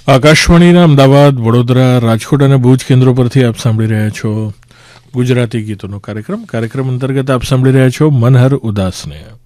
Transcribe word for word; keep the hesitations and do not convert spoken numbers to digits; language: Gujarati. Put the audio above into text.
આકાશવાણીના અમદાવાદ, વડોદરા, રાજકોટ અને ભુજ કેન્દ્રો પરથી આપ સાંભળી રહ્યા છો ગુજરાતી ગીતોનો કાર્યક્રમ. કાર્યક્રમ અંતર્ગત આપ સાંભળી રહ્યા છો મનહર ઉદાસને.